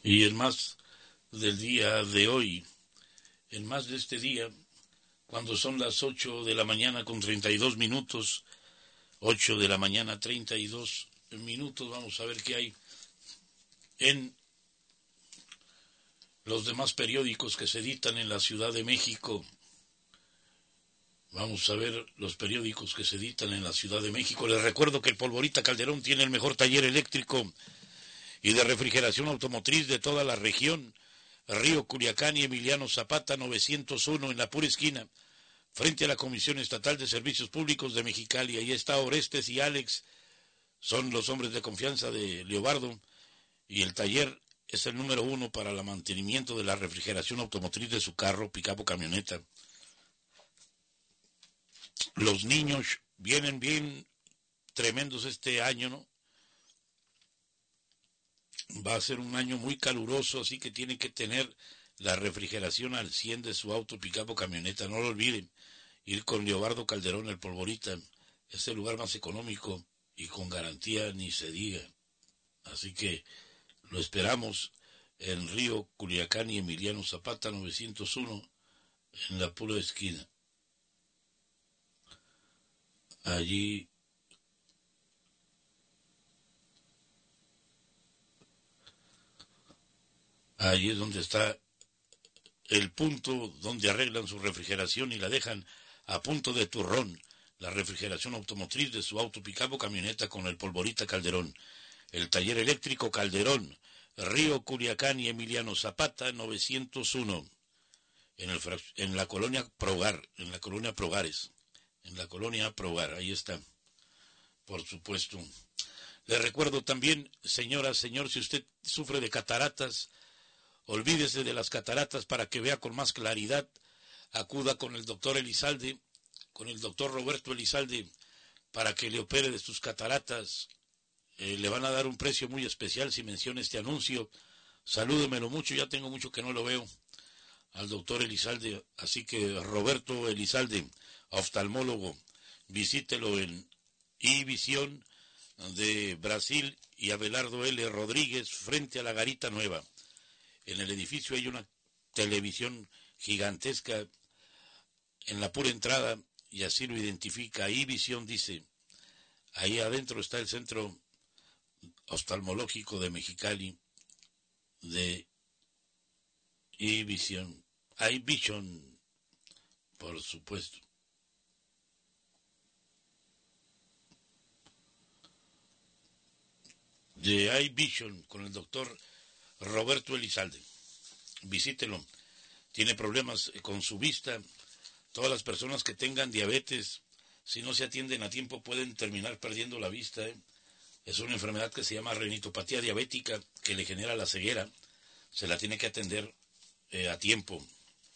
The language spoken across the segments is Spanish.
Y en más del día de hoy, en más de este día, cuando son las 8 de la mañana con 32 minutos, 8 de la mañana 32 minutos, vamos a ver qué hay en los demás periódicos que se editan en la Ciudad de México. Vamos a ver los periódicos que se editan en la Ciudad de México. Les recuerdo que el Polvorita Calderón tiene el mejor taller eléctrico y de refrigeración automotriz de toda la región. Río Culiacán y Emiliano Zapata 901 en la pura esquina, frente a la Comisión Estatal de Servicios Públicos de Mexicali. Ahí está Orestes y Alex, son los hombres de confianza de Leobardo, y el taller es el número 1 para el mantenimiento de la refrigeración automotriz de su carro, pick-up o camioneta. Los niños vienen bien tremendos este año, ¿no? Va a ser un año muy caluroso, así que tienen que tener la refrigeración al 100 de su auto, pick-up o camioneta. No lo olviden, ir con Leobardo Calderón, el Polvorita, es el lugar más económico y con garantía ni se diga. Así que lo esperamos en Río Culiacán y Emiliano Zapata 901 en la pura esquina. Allí es donde está el punto donde arreglan su refrigeración y la dejan a punto de turrón. La refrigeración automotriz de su auto, pick-up o camioneta con el Polvorita Calderón. El taller eléctrico Calderón, Río Culiacán y Emiliano Zapata 901. En la colonia Progar, en la colonia Progares. En la colonia Progar, ahí está. Por supuesto. Le recuerdo también, señora, señor, si usted sufre de cataratas, olvídese de las cataratas para que vea con más claridad. Acuda con el doctor Elizalde, con el doctor Roberto Elizalde, para que le opere de sus cataratas. Le van a dar un precio muy especial si menciona este anuncio. Salúdemelo mucho, ya tengo mucho que no lo veo al doctor Elizalde. Así que Roberto Elizalde, oftalmólogo, visítelo en iVisión de Brasil y Abelardo L. Rodríguez frente a la Garita Nueva. En el edificio hay una televisión gigantesca en la pura entrada y así lo identifica. iVisión dice, ahí adentro está el centro oftalmológico de Mexicali de iVisión. iVision, por supuesto. De iVision con el doctor Roberto Elizalde. Visítelo. Tiene problemas con su vista. Todas las personas que tengan diabetes, si no se atienden a tiempo, pueden terminar perdiendo la vista. Es una enfermedad que se llama retinopatía diabética, que le genera la ceguera. Se la tiene que atender a tiempo.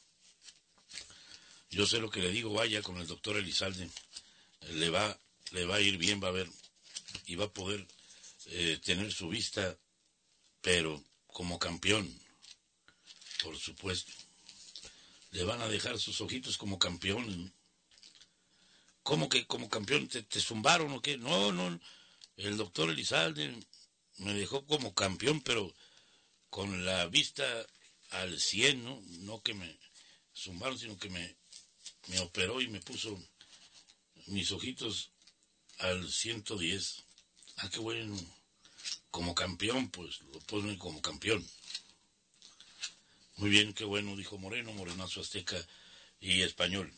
Yo sé lo que le digo, vaya con el doctor Elizalde. Le va a ir bien, va a ver, y va a poder tener su vista, pero como campeón, por supuesto. Le van a dejar sus ojitos como campeón. ¿Cómo que como campeón? ¿Te zumbaron o qué? No, el doctor Elizalde me dejó como campeón, pero con la vista al 100, ¿no? No que me zumbaron, sino que me operó y me puso mis ojitos al 110. Ah, qué bueno. Como campeón, pues lo ponen como campeón. Muy bien, qué bueno, dijo Moreno, morenazo azteca y español.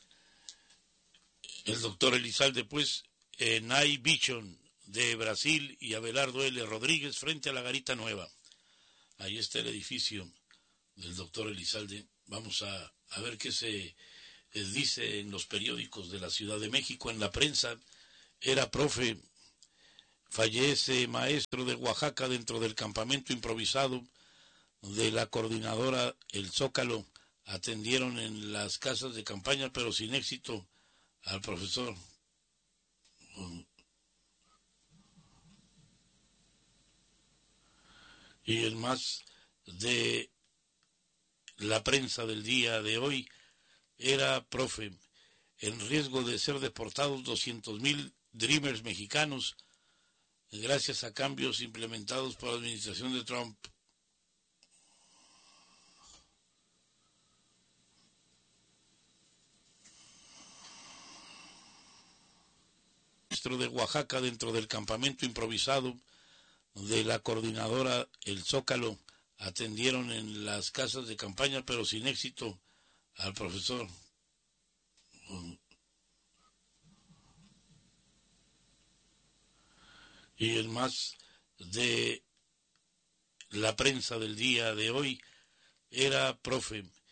El doctor Elizalde, pues, en iVision de Brasil y Abelardo L. Rodríguez frente a la Garita Nueva. Ahí está el edificio del doctor Elizalde. Vamos a ver qué se dice en los periódicos de la Ciudad de México, en la prensa. Era profe, fallece maestro de Oaxaca dentro del campamento improvisado de la coordinadora El Zócalo. Atendieron en las casas de campaña, pero sin éxito, al profesor. Y el más de la prensa del día de hoy, era profe, en riesgo de ser deportados 200,000 Dreamers mexicanos gracias a cambios implementados por la administración de Trump. maestro de Oaxaca dentro del campamento improvisado de la coordinadora El Zócalo atendieron en las casas de campaña, pero sin éxito, al profesor. Y el más de la prensa del día de hoy era, profe,